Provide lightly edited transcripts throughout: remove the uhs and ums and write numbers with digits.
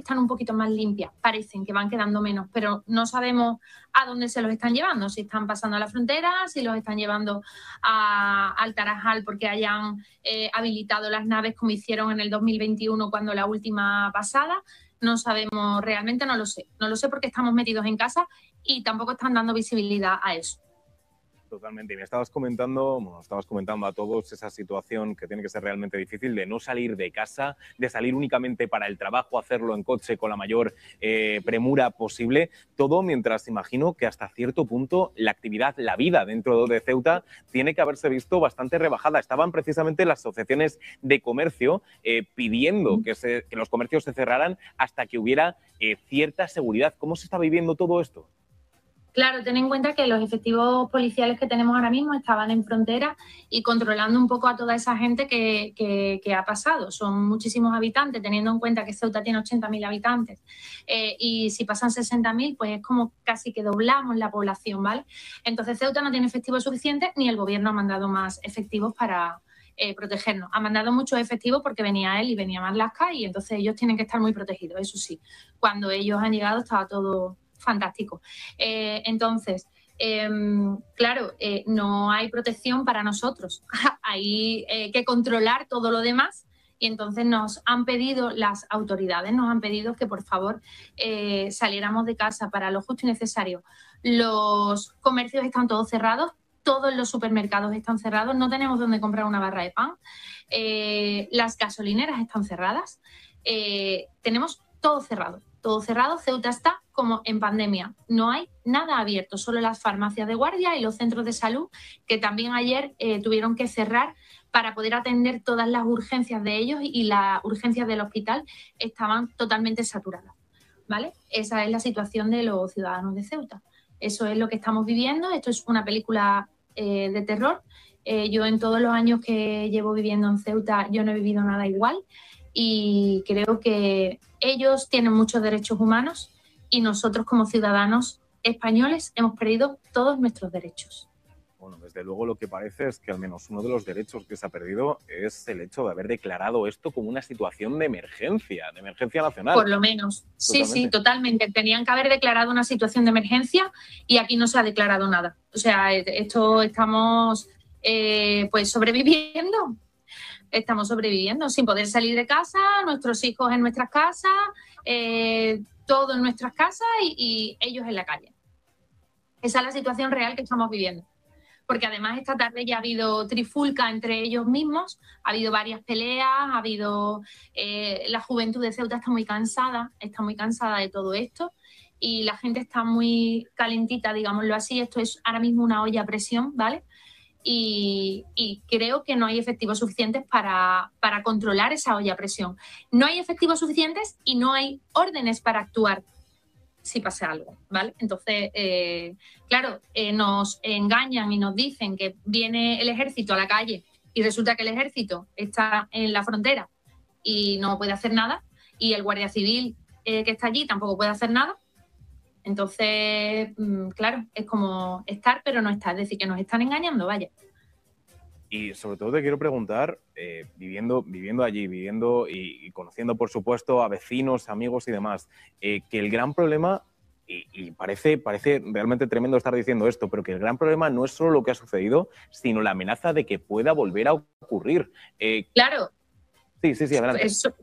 están un poquito más limpias, parecen que van quedando menos, pero no sabemos a dónde se los están llevando, si están pasando a la frontera, si los están llevando al Tarajal porque hayan habilitado las naves como hicieron en el 2021 cuando la última pasada. No sabemos, realmente no lo sé. No lo sé porque estamos metidos en casa y tampoco están dando visibilidad a eso. Totalmente. Y me estabas comentando a todos esa situación que tiene que ser realmente difícil de no salir de casa, de salir únicamente para el trabajo, hacerlo en coche con la mayor premura posible. Todo mientras imagino que hasta cierto punto la actividad, la vida dentro de Ceuta tiene que haberse visto bastante rebajada. Estaban precisamente las asociaciones de comercio pidiendo que los comercios se cerraran hasta que hubiera cierta seguridad. ¿Cómo se está viviendo todo esto? Claro, ten en cuenta que los efectivos policiales que tenemos ahora mismo estaban en frontera y controlando un poco a toda esa gente que ha pasado. Son muchísimos habitantes, teniendo en cuenta que Ceuta tiene 80.000 habitantes. Y si pasan 60.000, pues es como casi que doblamos la población, ¿vale? Entonces Ceuta no tiene efectivos suficientes ni el gobierno ha mandado más efectivos para protegernos. Ha mandado muchos efectivos porque venía él y venía Marlaska y entonces ellos tienen que estar muy protegidos, eso sí. Cuando ellos han llegado estaba todo fantástico. Entonces, claro, no hay protección para nosotros. Hay que controlar todo lo demás y entonces nos han pedido, las autoridades nos han pedido que por favor saliéramos de casa para lo justo y necesario. Los comercios están todos cerrados, todos los supermercados están cerrados, no tenemos donde comprar una barra de pan, las gasolineras están cerradas, tenemos todo cerrado. Todo cerrado, Ceuta está como en pandemia. No hay nada abierto, solo las farmacias de guardia y los centros de salud, que también ayer tuvieron que cerrar para poder atender todas las urgencias de ellos y las urgencias del hospital estaban totalmente saturadas, ¿vale? Esa es la situación de los ciudadanos de Ceuta. Eso es lo que estamos viviendo. Esto es una película de terror. Yo en todos los años que llevo viviendo en Ceuta, yo no he vivido nada igual. Y creo que ellos tienen muchos derechos humanos y nosotros como ciudadanos españoles hemos perdido todos nuestros derechos. Bueno, desde luego lo que parece es que al menos uno de los derechos que se ha perdido es el hecho de haber declarado esto como una situación de emergencia nacional. Por lo menos. Totalmente. Sí, totalmente. Tenían que haber declarado una situación de emergencia y aquí no se ha declarado nada. O sea, esto estamos pues sobreviviendo. Estamos sobreviviendo sin poder salir de casa, nuestros hijos en nuestras casas, todo en nuestras casas y ellos en la calle. Esa es la situación real que estamos viviendo. Porque además esta tarde ya ha habido trifulca entre ellos mismos, ha habido varias peleas, ha habido... la juventud de Ceuta está muy cansada de todo esto y la gente está muy calentita, digámoslo así. Esto es ahora mismo una olla a presión, ¿vale? Y creo que no hay efectivos suficientes para controlar esa olla a presión. No hay efectivos suficientes y no hay órdenes para actuar si pasa algo, ¿vale? Entonces, claro, nos engañan y nos dicen que viene el ejército a la calle y resulta que el ejército está en la frontera y no puede hacer nada y el guardia civil que está allí tampoco puede hacer nada. Entonces, claro, es como estar pero no estar, es decir, que nos están engañando, vaya. Y sobre todo te quiero preguntar, viviendo allí, y conociendo, por supuesto, a vecinos, amigos y demás, que el gran problema, y parece realmente tremendo estar diciendo esto, pero que el gran problema no es solo lo que ha sucedido, sino la amenaza de que pueda volver a ocurrir. Claro. Sí, adelante.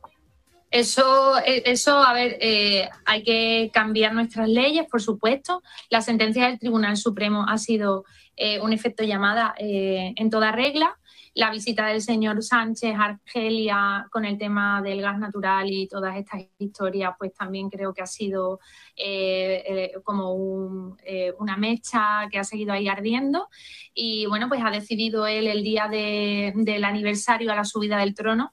Eso, a ver, hay que cambiar nuestras leyes, por supuesto. La sentencia del Tribunal Supremo ha sido un efecto llamada en toda regla. La visita del señor Sánchez a Argelia con el tema del gas natural y todas estas historias, pues también creo que ha sido como una mecha que ha seguido ahí ardiendo. Y bueno, pues ha decidido él el día del aniversario a la subida del trono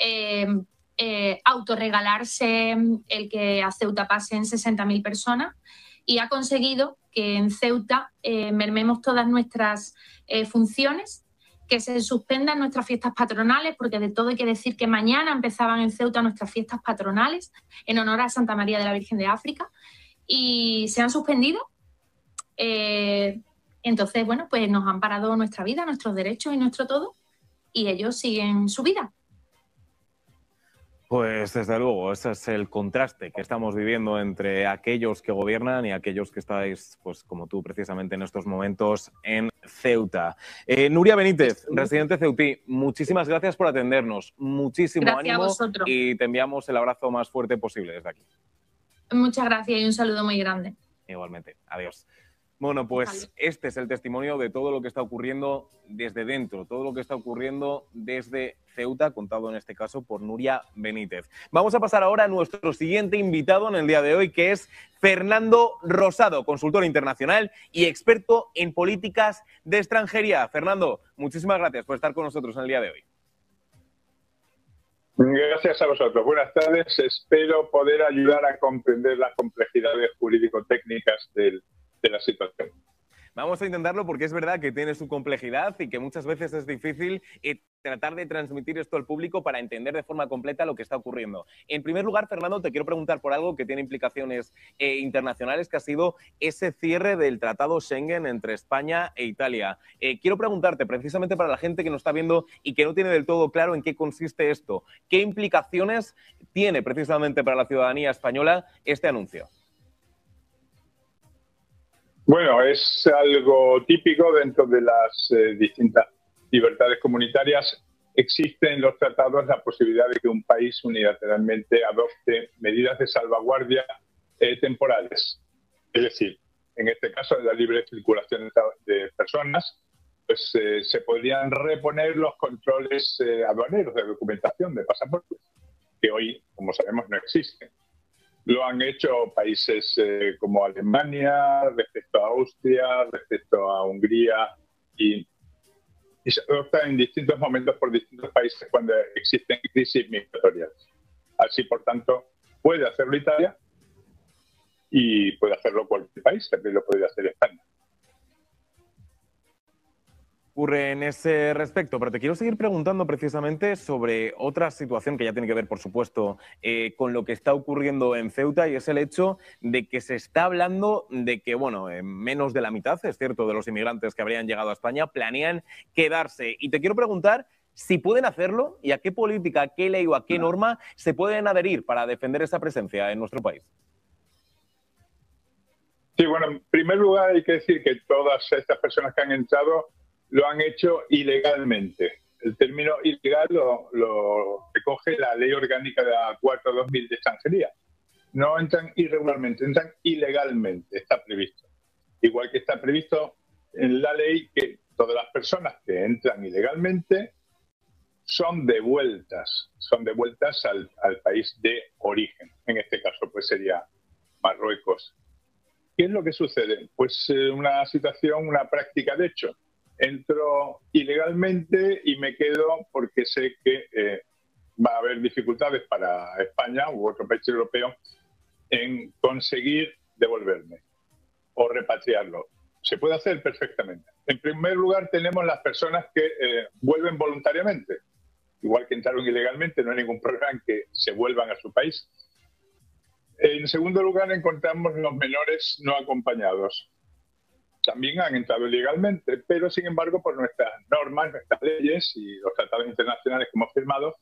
autorregalarse el que a Ceuta pasen 60.000 personas y ha conseguido que en Ceuta mermemos todas nuestras funciones, que se suspendan nuestras fiestas patronales, porque de todo hay que decir que mañana empezaban en Ceuta nuestras fiestas patronales en honor a Santa María de la Virgen de África y se han suspendido. Entonces, bueno, pues nos han parado nuestra vida, nuestros derechos y nuestro todo y ellos siguen su vida. Pues desde luego, ese es el contraste que estamos viviendo entre aquellos que gobiernan y aquellos que estáis, pues como tú, precisamente en estos momentos en Ceuta. Nuria Benítez, residente ceutí, muchísimas gracias por atendernos, muchísimo Gracias a ánimo vosotros. y te enviamos el abrazo más fuerte posible desde aquí. Muchas gracias y un saludo muy grande. Igualmente, adiós. Bueno, pues este es el testimonio de todo lo que está ocurriendo desde dentro, todo lo que está ocurriendo desde Ceuta, contado en este caso por Nuria Benítez. Vamos a pasar ahora a nuestro siguiente invitado en el día de hoy, que es Fernando Rosado, consultor internacional y experto en políticas de extranjería. Fernando, muchísimas gracias por estar con nosotros en el día de hoy. Gracias a vosotros. Buenas tardes. Espero poder ayudar a comprender las complejidades jurídico-técnicas de la situación. Vamos a intentarlo porque es verdad que tiene su complejidad y que muchas veces es difícil tratar de transmitir esto al público para entender de forma completa lo que está ocurriendo. En primer lugar, Fernando, te quiero preguntar por algo que tiene implicaciones internacionales, que ha sido ese cierre del Tratado Schengen entre España e Italia. Quiero preguntarte, precisamente para la gente que nos está viendo y que no tiene del todo claro en qué consiste esto, ¿qué implicaciones tiene precisamente para la ciudadanía española este anuncio? Bueno, es algo típico dentro de las distintas libertades comunitarias. Existe en los tratados la posibilidad de que un país unilateralmente adopte medidas de salvaguardia temporales. Es decir, en este caso de la libre circulación de personas, pues se podrían reponer los controles aduaneros de documentación de pasaportes, que hoy, como sabemos, no existen. Lo han hecho países como Alemania, respecto a Austria, respecto a Hungría y se adopta en distintos momentos por distintos países cuando existen crisis migratorias. Así, por tanto, puede hacerlo Italia y puede hacerlo cualquier país, también lo puede hacer España. Ocurre en ese respecto, pero te quiero seguir preguntando precisamente sobre otra situación que ya tiene que ver, por supuesto, con lo que está ocurriendo en Ceuta, y es el hecho de que se está hablando de que, bueno, menos de la mitad, es cierto, de los inmigrantes que habrían llegado a España planean quedarse. Y te quiero preguntar si pueden hacerlo y a qué política, a qué ley o a qué norma se pueden adherir para defender esa presencia en nuestro país. Sí, bueno, en primer lugar hay que decir que todas estas personas que han entrado lo han hecho ilegalmente. El término ilegal lo recoge la Ley Orgánica de la 4/2000 de Extranjería. No entran irregularmente, entran ilegalmente, está previsto. Igual que está previsto en la ley que todas las personas que entran ilegalmente son devueltas al país de origen. En este caso, pues sería Marruecos. ¿Qué es lo que sucede? Pues una situación, una práctica de hecho. Entro ilegalmente y me quedo porque sé que va a haber dificultades para España u otro país europeo en conseguir devolverme o repatriarlo. Se puede hacer perfectamente. En primer lugar, tenemos las personas que vuelven voluntariamente. Igual que entraron ilegalmente, no hay ningún problema en que se vuelvan a su país. En segundo lugar, encontramos los menores no acompañados. También han entrado ilegalmente, pero sin embargo, por nuestras normas, nuestras leyes y los tratados internacionales que hemos firmado,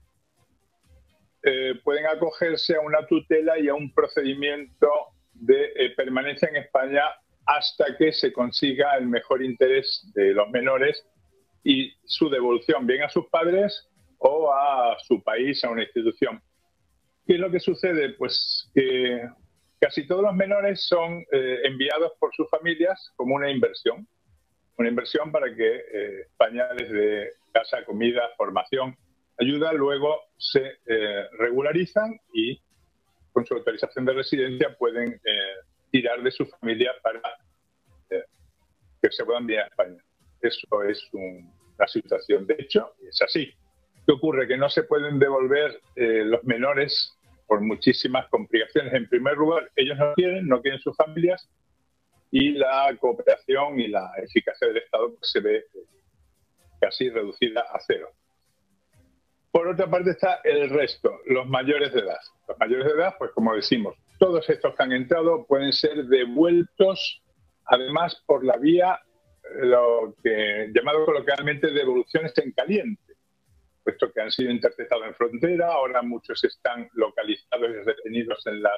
pueden acogerse a una tutela y a un procedimiento de permanencia en España hasta que se consiga el mejor interés de los menores y su devolución bien a sus padres o a su país, a una institución. ¿Qué es lo que sucede? Pues que casi todos los menores son enviados por sus familias como una inversión para que España les dé casa, comida, formación, ayuda, luego se regularizan y con su autorización de residencia pueden tirar de su familia para que se puedan enviar a España. Eso es la situación. De hecho, es así. ¿Qué ocurre? Que no se pueden devolver los menores por muchísimas complicaciones. En primer lugar, ellos no quieren sus familias y la cooperación y la eficacia del Estado pues, se ve casi reducida a cero. Por otra parte está el resto, los mayores de edad. Los mayores de edad, pues como decimos, todos estos que han entrado pueden ser devueltos, además por la vía, lo que llamado coloquialmente devoluciones en caliente. puesto que han sido interceptados en frontera. Ahora muchos están localizados y retenidos en las